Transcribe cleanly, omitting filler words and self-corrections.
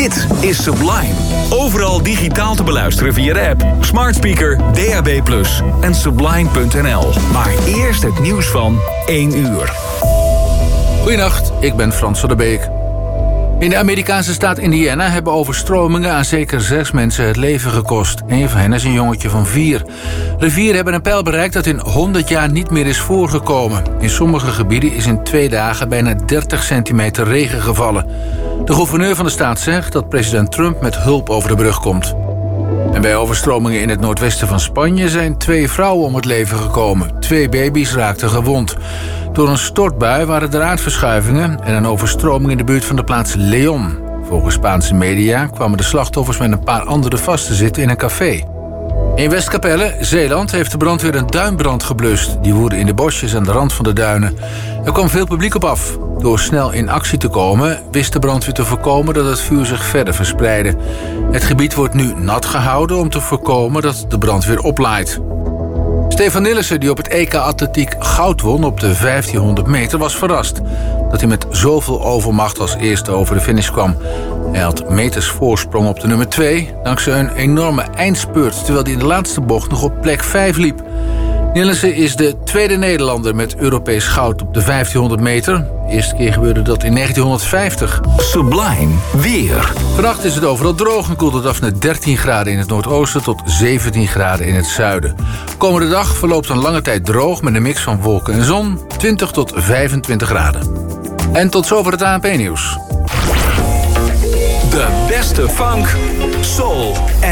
Dit is Sublime. Overal digitaal te beluisteren via de app, smart speaker, DAB+ en sublime.nl. Maar eerst het nieuws van 1 uur. Goedenacht, ik ben Frans van der Beek. In de Amerikaanse staat Indiana hebben overstromingen aan zeker 6 mensen het leven gekost. Een van hen is een jongetje van 4. De 4 hebben een peil bereikt dat in 100 jaar niet meer is voorgekomen. In sommige gebieden is in 2 dagen bijna 30 centimeter regen gevallen. De gouverneur van de staat zegt dat president Trump met hulp over de brug komt. En bij overstromingen in het noordwesten van Spanje zijn 2 vrouwen om het leven gekomen. 2 baby's raakten gewond. Door een stortbui waren er aardverschuivingen en een overstroming in de buurt van de plaats León. Volgens Spaanse media kwamen de slachtoffers met een paar anderen vast te zitten in een café. In Westkapelle, Zeeland, heeft de brandweer een duinbrand geblust. Die woedde in de bosjes aan de rand van de duinen. Er kwam veel publiek op af. Door snel in actie te komen, wist de brandweer te voorkomen dat het vuur zich verder verspreidde. Het gebied wordt nu nat gehouden om te voorkomen dat de brand weer oplaait. Stefan Nillissen, die op het EK Atletiek goud won op de 1500 meter, was verrast dat hij met zoveel overmacht als eerste over de finish kwam. Hij had meters voorsprong op de nummer 2, dankzij een enorme eindspurt, terwijl hij in de laatste bocht nog op plek 5 liep. Nillissen is de tweede Nederlander met Europees goud op de 1500 meter. De eerste keer gebeurde dat in 1950. Sublime weer. Vannacht is het overal droog en koelt het af naar 13 graden in het noordoosten tot 17 graden in het zuiden. Komende dag verloopt een lange tijd droog met een mix van wolken en zon, 20 tot 25 graden. En tot zover het ANP-nieuws. De beste funk, soul en